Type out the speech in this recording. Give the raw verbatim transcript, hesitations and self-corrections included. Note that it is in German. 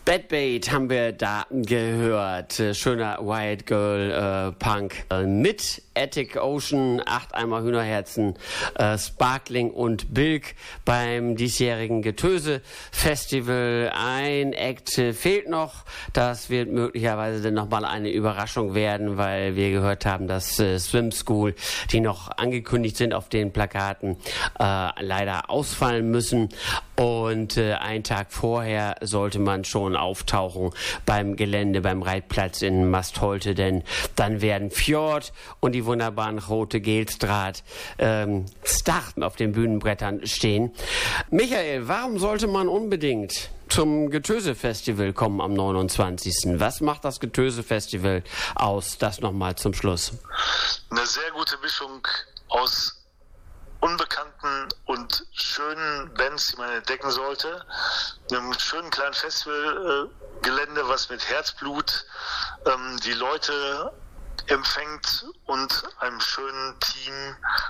Bad Bait haben wir da gehört. Äh, Schöner Wild Girl äh, Punk äh, mit Attic Ocean, acht Eimer Hühnerherzen, äh, Sparkling und Bilk beim diesjährigen Getöse Festival. Ein Act äh, fehlt noch. Das wird möglicherweise dann nochmal eine Überraschung werden, weil wir gehört haben, dass äh, Swim School, die noch angekündigt sind auf den Plakaten, äh, leider ausfallen müssen. Und äh, einen Tag vorher sollte man schon auftauchen beim Gelände, beim Reitplatz in Mastholte, denn dann werden Fjord und die wunderbaren Rote Gelsdraht ähm, starten auf den Bühnenbrettern stehen. Michael, warum sollte man unbedingt zum Getöse-Festival kommen am neunundzwanzigsten? Was macht das Getöse-Festival aus? Das nochmal zum Schluss. Eine sehr gute Mischung aus unbekannten und schönen Bands, die man entdecken sollte. Einem schönen kleinen Festivalgelände, äh, was mit Herzblut ähm, die Leute empfängt und einem schönen Team